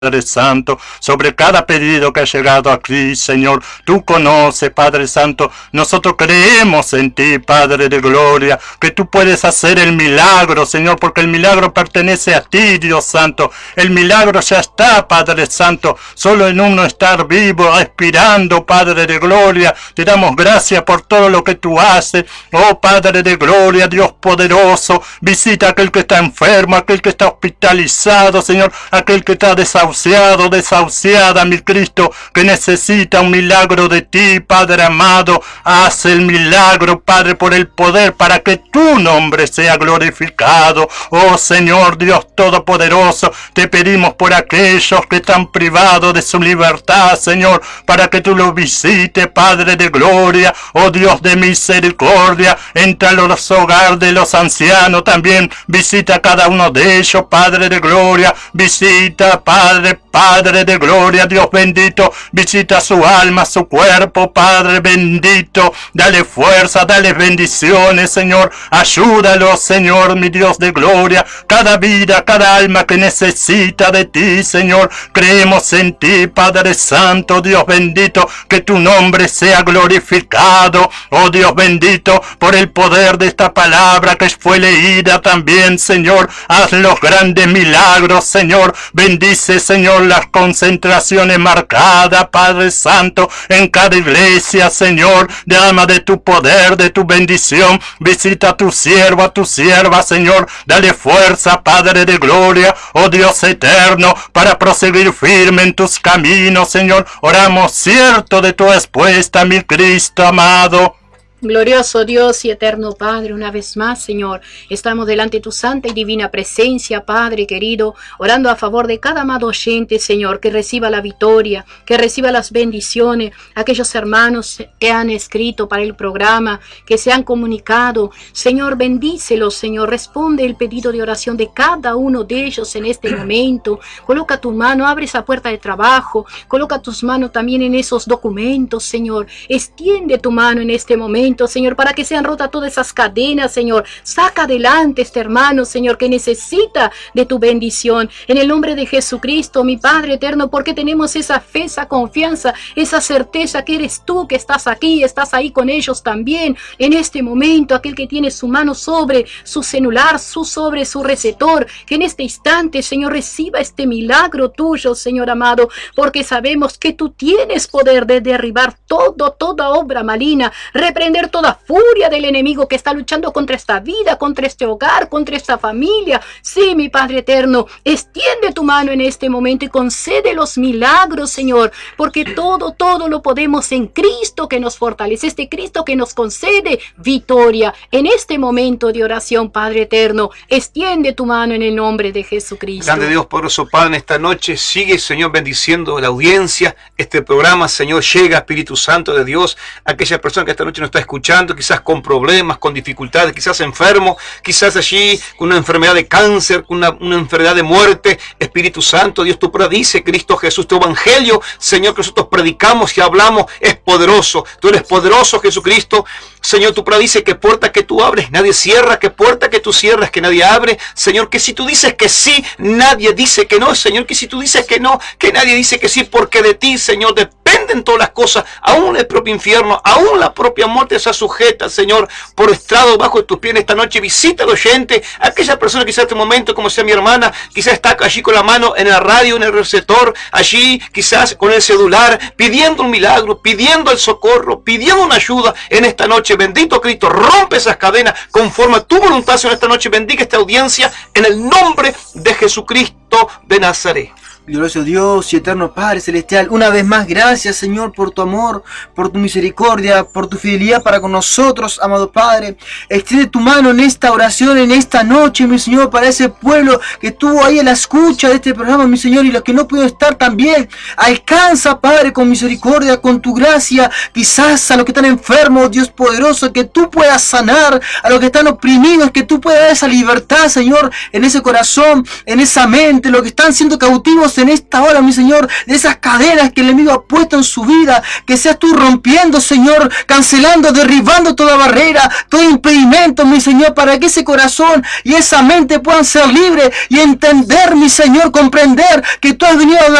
Padre Santo, sobre cada pedido que ha llegado aquí, Señor. Tú conoces, Padre Santo. Nosotros creemos en ti, Padre de gloria, que tú puedes hacer el milagro, Señor, porque el milagro pertenece a ti, Dios Santo. El milagro ya está, Padre Santo. Solo en uno estar vivo, respirando, Padre de gloria. Te damos gracias por todo lo que tú haces. Oh, Padre de gloria, Dios poderoso. Visita a aquel que está enfermo, aquel que está hospitalizado, Señor, aquel que está desahuciada, mi Cristo, que necesita un milagro de ti, Padre amado. Haz el milagro, Padre, por el poder, para que tu nombre sea glorificado. Oh Señor Dios Todopoderoso, te pedimos por aquellos que están privados de su libertad, Señor, para que tú los visites, Padre de gloria. Oh Dios de misericordia, entra a los hogares de los ancianos también. Visita a cada uno de ellos, Padre de gloria. Visita, Padre de gloria, Dios bendito. Visita su alma, su cuerpo, Padre bendito. Dale fuerza, dale bendiciones, Señor. Ayúdalo, Señor, mi Dios de gloria. Cada vida, cada alma que necesita de ti, Señor. Creemos en ti, Padre Santo, Dios bendito. Que tu nombre sea glorificado. Oh Dios bendito, por el poder de esta palabra que fue leída también, Señor. Haz los grandes milagros, Señor. Bendice, Señor, las concentraciones marcadas, Padre Santo, en cada iglesia, Señor. Dama de tu poder, de tu bendición. Visita a tu siervo, a tu sierva, Señor. Dale fuerza, Padre de gloria, oh Dios eterno, para proseguir firme en tus caminos, Señor. Oramos cierto de tu respuesta, mi Cristo amado. Glorioso Dios y eterno Padre, una vez más, Señor, estamos delante de tu santa y divina presencia, Padre querido, orando a favor de cada amado oyente, Señor, que reciba la victoria, que reciba las bendiciones, aquellos hermanos que han escrito para el programa, que se han comunicado. Señor, bendícelos, Señor, responde el pedido de oración de cada uno de ellos en este momento. Coloca tu mano, abre esa puerta de trabajo, coloca tus manos también en esos documentos, Señor. Extiende tu mano en este momento, Señor, para que sean rotas todas esas cadenas, Señor. Saca adelante este hermano, Señor, que necesita de tu bendición. En el nombre de Jesucristo, mi Padre eterno, porque tenemos esa fe, esa confianza, esa certeza que eres tú, que estás aquí, estás ahí con ellos también. En este momento, aquel que tiene su mano sobre su celular, sobre su receptor, que en este instante, Señor, reciba este milagro tuyo, Señor amado, porque sabemos que tú tienes poder de derribar toda obra maligna, reprender toda furia del enemigo que está luchando contra esta vida, contra este hogar, contra esta familia. Sí, mi Padre eterno, extiende tu mano en este momento y concede los milagros, Señor, porque todo lo podemos en Cristo que nos fortalece, este Cristo que nos concede victoria. En este momento de oración, Padre eterno, extiende tu mano en el nombre de Jesucristo. Grande Dios, poderoso Padre, en esta noche sigue, Señor, bendiciendo la audiencia. Este programa, Señor, llega, Espíritu Santo de Dios, a aquella persona que esta noche nos está escuchando, quizás con problemas, con dificultades, quizás enfermo, quizás allí con una enfermedad de cáncer, con una enfermedad de muerte. Espíritu Santo, Dios, tú predice, Cristo Jesús, tu evangelio, Señor, que nosotros predicamos y hablamos, es poderoso. Tú eres poderoso, Jesucristo. Señor, tú predices que puerta que tú abres, nadie cierra, que puerta que tú cierras, que nadie abre. Señor, que si tú dices que sí, nadie dice que no. Señor, que si tú dices que no, que nadie dice que sí, porque de ti, Señor, dependen todas las cosas, aún el propio infierno, aún la propia muerte se sujeta, Señor, por estrado bajo de tus pies. Esta noche visita al oyente, aquella persona quizás en este momento, como sea mi hermana, quizás está allí con la mano en la radio, en el receptor, allí quizás con el celular, pidiendo un milagro, pidiendo el socorro, pidiendo una ayuda en esta noche. Bendito Cristo, rompe esas cadenas conforme a tu voluntad, Señor, esta noche. Bendiga esta audiencia en el nombre de Jesucristo de Nazaret. Glorioso Dios y eterno Padre Celestial, una vez más gracias, Señor, por tu amor, por tu misericordia, por tu fidelidad para con nosotros, amado Padre. Extiende tu mano en esta oración, en esta noche, mi Señor, para ese pueblo que estuvo ahí en la escucha de este programa, mi Señor, y los que no pudieron estar también. Alcanza, Padre, con misericordia, con tu gracia, quizás a los que están enfermos, Dios poderoso, que tú puedas sanar, a los que están oprimidos, que tú puedas dar esa libertad, Señor, en ese corazón, en esa mente, los que están siendo cautivos Dios, en esta hora, mi Señor, de esas cadenas que el enemigo ha puesto en su vida, que seas tú rompiendo, Señor, cancelando, derribando toda barrera, todo impedimento, mi Señor, para que ese corazón y esa mente puedan ser libres y entender, mi Señor, comprender que tú has venido a